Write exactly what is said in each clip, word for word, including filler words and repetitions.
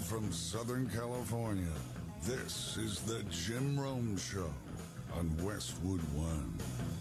from Southern California, this is the Jim Rome Show on Westwood One.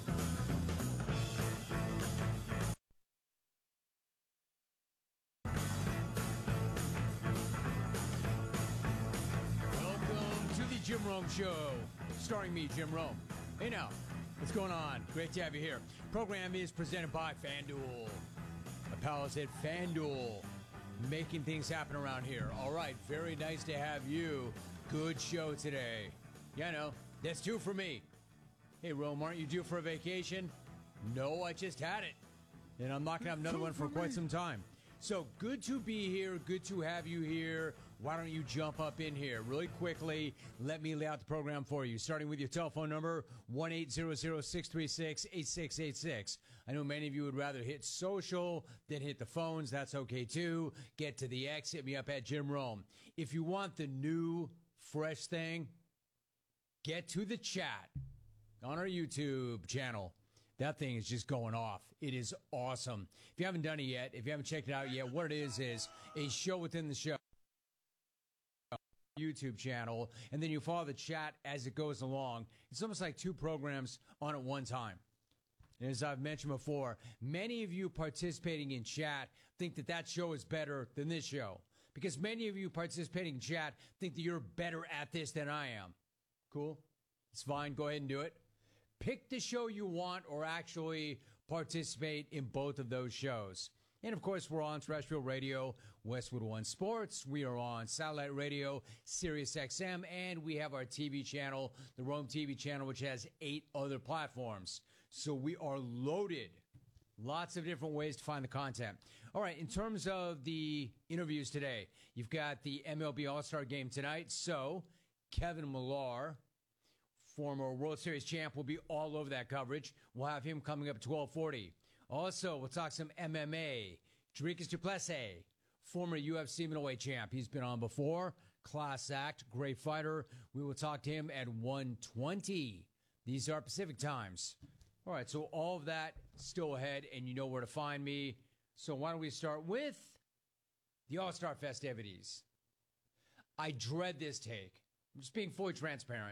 Welcome to the Jim Rome Show, starring me, Jim Rome. Hey now, what's going on? Great to have you here. Program is presented by FanDuel. My pals at FanDuel, making things happen around here. All right, very nice to have you. Good show today. Yeah, I know, that's two for me. Hey, Rome, aren't you due for a vacation? No, I just had it. And I'm not going to have another one for quite some time. So good to be here. Good to have you here. Why don't you jump up in here really quickly? Let me lay out the program for you, starting with your telephone number, one eight hundred, six three six, eight six eight six. I know many of you would rather hit social than hit the phones. That's okay, too. Get to the X. Hit me up at Jim Rome. If you want the new, fresh thing, get to the chat on our YouTube channel. That thing is just going off. It is awesome. If you haven't done it yet, if you haven't checked it out yet, what it is is a show within the show. YouTube channel, and then you follow the chat as it goes along. It's almost like two programs on at one time. And as I've mentioned before, many of you participating in chat think that that show is better than this show. Because many of you participating in chat think that you're better at this than I am. Cool? It's fine. Go ahead and do it. Pick the show you want or actually participate in both of those shows. And, of course, we're on terrestrial radio, Westwood One Sports. We are on satellite radio, Sirius X M. And we have our T V channel, the Rome T V channel, which has eight other platforms. So we are loaded. Lots of different ways to find the content. All right, in terms of the interviews today, you've got the M L B All-Star Game tonight. So Kevin Millar, former World Series champ, will be all over that coverage. We'll have him coming up at twelve forty. Also, we'll talk some M M A. Dricus du Plessis, former U F C middleweight champ. He's been on before. Class act, great fighter. We will talk to him at one twenty. These are Pacific times. All right, so all of that still ahead, and you know where to find me. So why don't we start with the All-Star festivities. I dread this take. I'm just being fully transparent.